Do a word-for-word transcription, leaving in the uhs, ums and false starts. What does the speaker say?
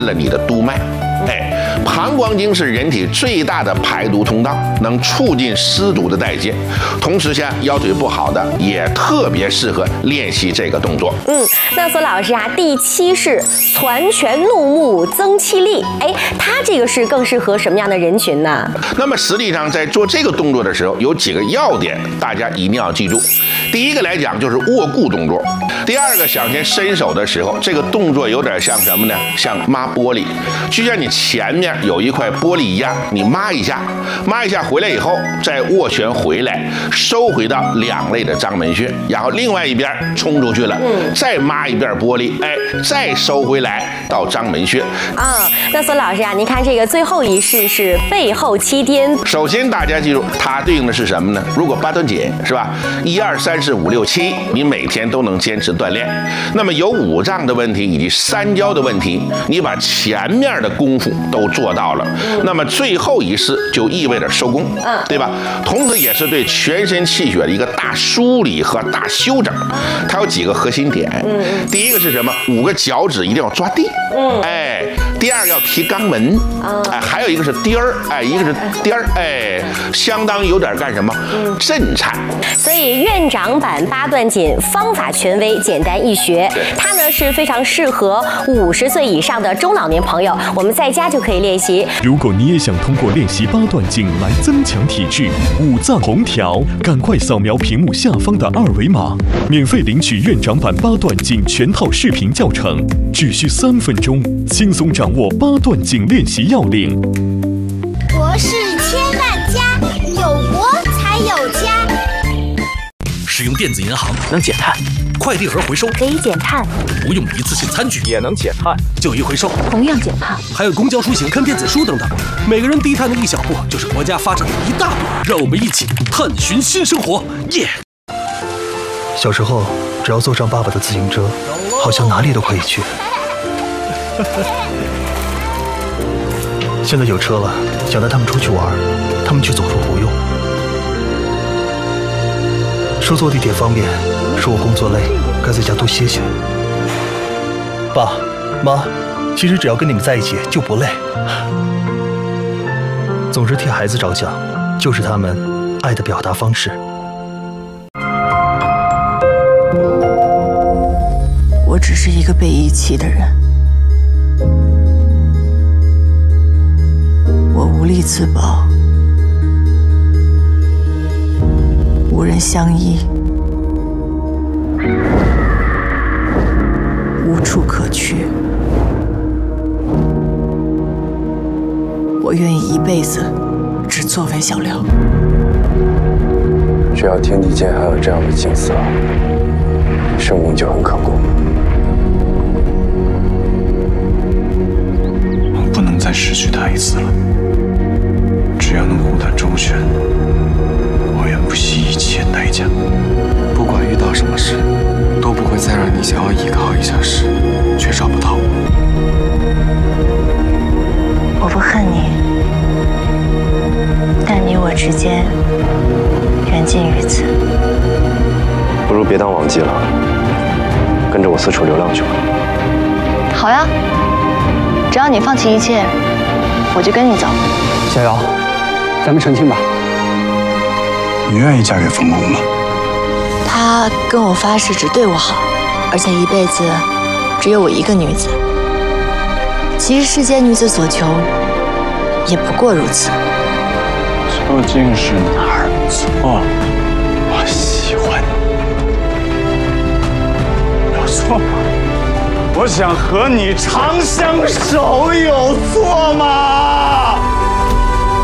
了你的督脉。哎，膀胱经是人体最大的排毒通道，能促进湿毒的代谢。同时，像腰腿不好的，也特别适合练习这个动作。 嗯，那索老师啊，第七是攒拳怒目增气力。哎，它这个是更适合什么样的人群呢？ 那么实际上，在做这个动作的时候，有几个要点，大家一定要记住。第一个来讲就是握固动作。第二个，向前伸手的时候，这个动作有点像什么呢？像抹玻璃，就像你前面有一块玻璃一样，你抹一下，抹一下回来以后，再握拳回来，收回到两肋的章门穴，然后另外一边冲出去了，嗯，再抹一遍玻璃，哎，再收回来到章门穴。 啊、哦，那索老师啊，您看这个最后一式是背后七颠。 首先大家记住，它对应的是什么呢？如果八段锦是吧？一二三四五六七，你每天都能坚持锻炼。那么有五脏的问题以及三焦的问题，你把前面的功夫都做到了，嗯、那么最后一式就意味着收工，嗯，对吧？同时也是对全身气血的一个大梳理和大修整。它有几个核心点，嗯，第一个是什么？五个脚趾一定要抓地，嗯，哎，第二个要提肛门，啊，哎，还有一个是颠儿，哎，一个是颠儿，哎，相当于有点干什么？嗯，震颤。 所以院长版八段锦方法权威，简单易学，它呢是非常适合五十岁以上的中老年朋友，我们在家就可以练习。 如果你也想通过练习八段锦来增强体质、五脏同调，赶快扫描屏幕下方的二维码，免费领取院长版八段锦全套视频教程，只需三分钟，轻松掌握八段锦练习要领。 国是千万家，有国才有家。 使用电子银行能减碳， 快递盒回收可以减碳， 不用一次性餐具也能减碳， 旧衣回收同样减碳， 还有公交出行看电子书等等，每个人低碳的一小步，就是国家发展的一大步。让我们一起探寻新生活，耶！ 小时候，只要坐上爸爸的自行车，好像哪里都可以去。现在有车了，想带他们出去玩，他们却总说不用。说坐地铁方便，说我工作累，该在家多歇歇。爸妈，其实只要跟你们在一起就不累。总是替孩子着想，就是他们爱的表达方式。 我只是一个被遗弃的人，我无力自保，无人相依，无处可去。我愿意一辈子只作为小廖。 只要天地间还有这样的景色，生命就很可贵。 我不能再失去他一次了。只要能护他周全，我愿不惜一切代价。 不管遇到什么事，都不会再让你想要依靠一下时，却找不到我。 我不恨你，但你我之间缘尽于此。 不如别当忘记了，跟着我四处流浪去吧。 好呀，只要你放弃一切，我就跟你走。 小姚，咱们成亲吧。 你愿意嫁给冯巩吗？ 他跟我发誓只对我好，而且一辈子只有我一个女子。其实世间女子所求，也不过如此。 究竟是哪儿错了？我喜欢你，有错吗？我想和你长相守，有错吗？